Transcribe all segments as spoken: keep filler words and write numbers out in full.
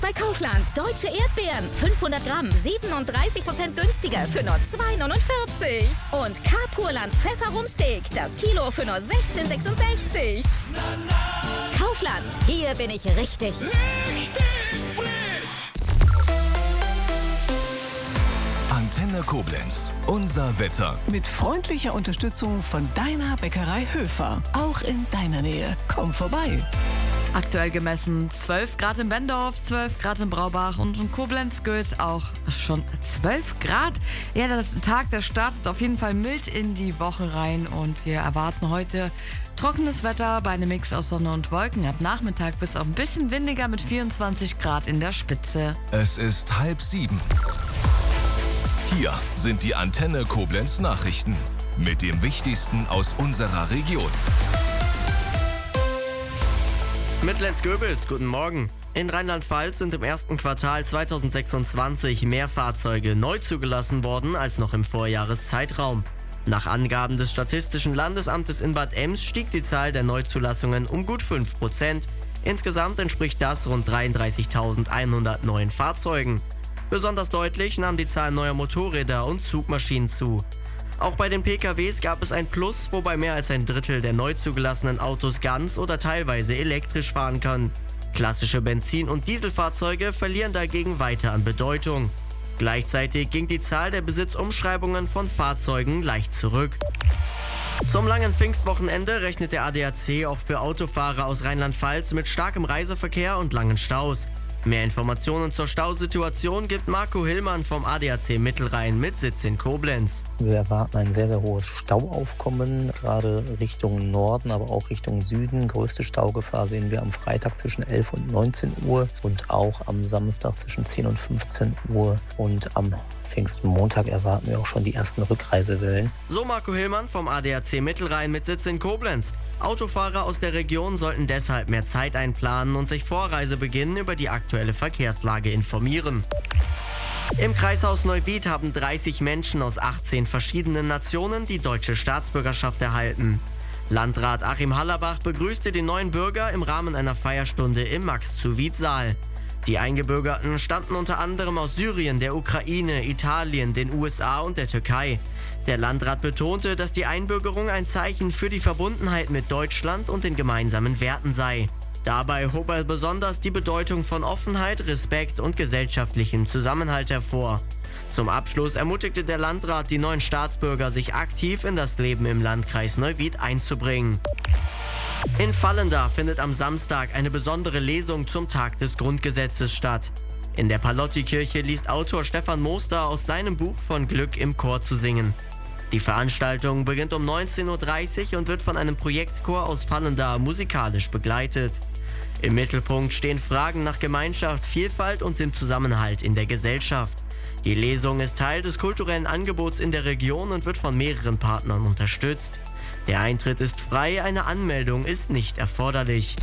bei Kaufland. Deutsche Erdbeeren. fünfhundert Gramm. siebenunddreißig Prozent günstiger für nur zwei neunundvierzig. Und K-Purland Pfefferumsteak. Das Kilo für nur sechzehn sechsundsechzig. Kaufland. Hier bin ich richtig. Richtig frisch! Antenne Koblenz. Unser Wetter. Mit freundlicher Unterstützung von deiner Bäckerei Höfer. Auch in deiner Nähe. Komm vorbei. Aktuell gemessen zwölf Grad in Bendorf, zwölf Grad in Braubach und in Koblenz gilt es auch schon zwölf Grad. Ja, der Tag, der startet auf jeden Fall mild in die Woche rein und wir erwarten heute trockenes Wetter bei einem Mix aus Sonne und Wolken. Ab Nachmittag wird es auch ein bisschen windiger mit vierundzwanzig Grad in der Spitze. Es ist halb sieben. Hier sind die Antenne Koblenz Nachrichten mit dem Wichtigsten aus unserer Region. Mittellenz-Göbels, guten Morgen. In Rheinland-Pfalz sind im ersten Quartal zweitausendsechsundzwanzig mehr Fahrzeuge neu zugelassen worden als noch im Vorjahreszeitraum. Nach Angaben des Statistischen Landesamtes in Bad Ems stieg die Zahl der Neuzulassungen um gut fünf Prozent. Insgesamt entspricht das rund dreiunddreißigtausendeinhundert neuen Fahrzeugen. Besonders deutlich nahm die Zahl neuer Motorräder und Zugmaschinen zu. Auch bei den P K Ws gab es ein Plus, wobei mehr als ein Drittel der neu zugelassenen Autos ganz oder teilweise elektrisch fahren kann. Klassische Benzin- und Dieselfahrzeuge verlieren dagegen weiter an Bedeutung. Gleichzeitig ging die Zahl der Besitzumschreibungen von Fahrzeugen leicht zurück. Zum langen Pfingstwochenende rechnet der A D A C auch für Autofahrer aus Rheinland-Pfalz mit starkem Reiseverkehr und langen Staus. Mehr Informationen zur Stausituation gibt Marco Hillmann vom A D A C Mittelrhein mit Sitz in Koblenz. Wir erwarten ein sehr, sehr hohes Stauaufkommen, gerade Richtung Norden, aber auch Richtung Süden. Größte Staugefahr sehen wir am Freitag zwischen elf und neunzehn Uhr und auch am Samstag zwischen zehn und fünfzehn Uhr und am Pfingstmontag erwarten wir auch schon die ersten Rückreisewellen. So Marco Hillmann vom A D A C Mittelrhein mit Sitz in Koblenz. Autofahrer aus der Region sollten deshalb mehr Zeit einplanen und sich vor Reisebeginn über die aktuelle Verkehrslage informieren. Im Kreishaus Neuwied haben dreißig Menschen aus achtzehn verschiedenen Nationen die deutsche Staatsbürgerschaft erhalten. Landrat Achim Hallerbach begrüßte den neuen Bürger im Rahmen einer Feierstunde im Max-zu-Wied-Saal. Die Eingebürgerten stammten unter anderem aus Syrien, der Ukraine, Italien, den U S A und der Türkei. Der Landrat betonte, dass die Einbürgerung ein Zeichen für die Verbundenheit mit Deutschland und den gemeinsamen Werten sei. Dabei hob er besonders die Bedeutung von Offenheit, Respekt und gesellschaftlichem Zusammenhalt hervor. Zum Abschluss ermutigte der Landrat die neuen Staatsbürger, sich aktiv in das Leben im Landkreis Neuwied einzubringen. In Vallendar findet am Samstag eine besondere Lesung zum Tag des Grundgesetzes statt. In der Palotti-Kirche liest Autor Stefan Moster aus seinem Buch von Glück im Chor zu singen. Die Veranstaltung beginnt um neunzehn Uhr dreißig und wird von einem Projektchor aus Vallendar musikalisch begleitet. Im Mittelpunkt stehen Fragen nach Gemeinschaft, Vielfalt und dem Zusammenhalt in der Gesellschaft. Die Lesung ist Teil des kulturellen Angebots in der Region und wird von mehreren Partnern unterstützt. Der Eintritt ist frei, eine Anmeldung ist nicht erforderlich.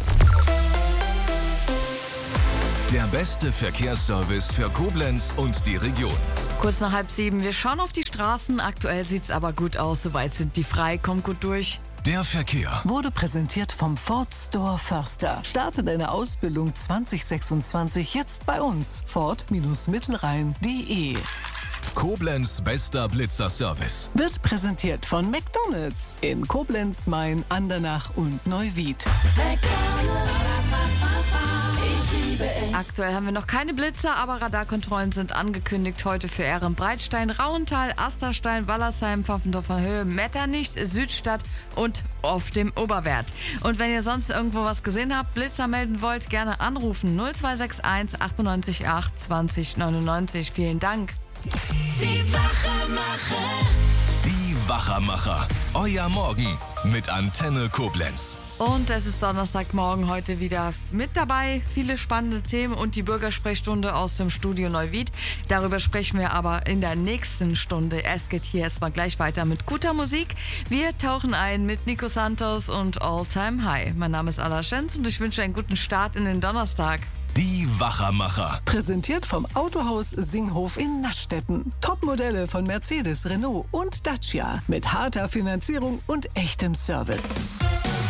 Der beste Verkehrsservice für Koblenz und die Region. Kurz nach halb sieben, wir schauen auf die Straßen. Aktuell sieht's aber gut aus, soweit sind die frei, kommt gut durch. Der Verkehr Wurde präsentiert vom Ford Store Förster. Starte deine Ausbildung zwanzig sechsundzwanzig jetzt bei uns. Ford Mittelrhein punkt de. Koblenz bester Blitzer-Service. Wird präsentiert von McDonald's in Koblenz, Main, Andernach und Neuwied. Aktuell haben wir noch keine Blitzer, aber Radarkontrollen sind angekündigt heute für Ehren, Breitstein, Rauental, Asterstein, Wallersheim, Pfaffendorfer Höhe, Metternich, Südstadt und auf dem Oberwert. Und wenn ihr sonst irgendwo was gesehen habt, Blitzer melden wollt, gerne anrufen null zwei sechs eins achtundneunzig acht zwanzig neunundneunzig. Vielen Dank. Die Wachermacher. Die Wachermacher. Euer Morgen mit Antenne Koblenz. Und es ist Donnerstagmorgen, heute wieder mit dabei. Viele spannende Themen und die Bürgersprechstunde aus dem Studio Neuwied. Darüber sprechen wir aber in der nächsten Stunde. Es geht hier erstmal gleich weiter mit guter Musik. Wir tauchen ein mit Nico Santos und All Time High. Mein Name ist Alla Schenz und ich wünsche einen guten Start in den Donnerstag. Die Wachermacher. Präsentiert vom Autohaus Singhof in Naschstetten. Topmodelle von Mercedes, Renault und Dacia. Mit harter Finanzierung und echtem Service.